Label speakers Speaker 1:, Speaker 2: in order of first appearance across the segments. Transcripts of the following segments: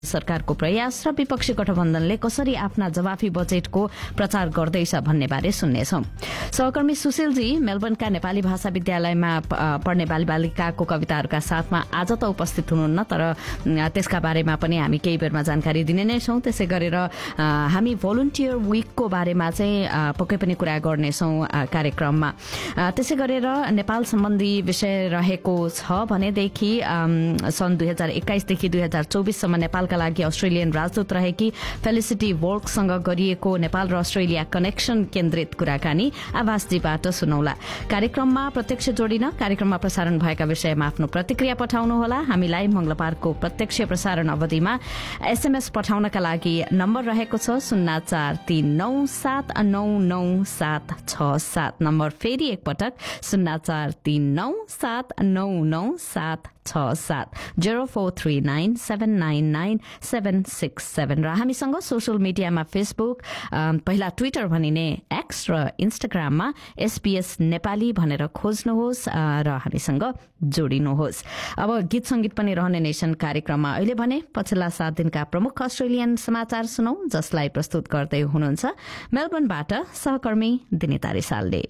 Speaker 1: सरकारको प्रयास र विपक्षी गठबन्धनले कसरी आफ्ना जवाफी बजेटको प्रचार गर्दैछ भन्ने बारे सुन्नेछौं। सहकर्मी सुशीलजी मेलबर्नका नेपाली भाषा विद्यालयमा पढ्ने बालबालिकाको कविताहरूका साथमा आज त उपस्थित हुनुहुन्न, तर त्यसका बारेमा पनि हामी केही बेरमा जानकारी दिने नै छौं। त्यसै गरेर हामी भोलुन्टियर वीकको बारेमा चाहिँ पक्कै पनि कुरा गर्नेछौं कार्यक्रममा। त्यसै गरेर नेपाल सम्बन्धी विषय रहेको छ भनेदेखि सन् 2021 देखि 2024 सम्म नेपालका लागि अस्ट्रेलियन राजदूत रहेकी फेलिसिटी वोल्कसँग गरिएको नेपाल र अस्ट्रेलिया कनेक्सन केन्द्रित कुराकानी आवासजीबाट सुनौला। कार्यक्रममा प्रत्यक्ष जोडिन कार्यक्रममा प्रसारण भएका विषयमा आफ्नो प्रतिक्रिया पठाउनुहोला। हामीलाई मंगलबारको प्रत्यक्ष प्रसारण अवधिमा एसएमएस पठाउनका लागि नम्बर रहेको छ 0439799767 नम्बर फेरि एकपटक 0439799767 0439799767 र हामीसँग सोशल मिडियामा फेसबुक, पहिला ट्विटर भनिने एक्स र इन्स्टाग्राममा SBS नेपाली भनेर खोज्नुहोस् र हामीसँग जोडिनुहोस्। अब गीत संगीत पनि रहने नेशन कार्यक्रममा अहिले भने पछिल्ला 7 दिनका प्रमुख अस्ट्रेलियन समाचार सुनौ, जसलाई प्रस्तुत गर्दै हुनुहुन्छ मेलबर्नबाट सहकर्मी दिनिता रिसालले।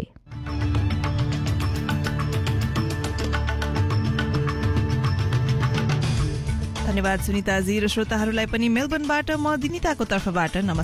Speaker 2: धन्यवाद सुनिताजी र श्रोताहरूलाई पनि मेलबर्नबाट म दिनिताको तर्फबाट नमस्कार।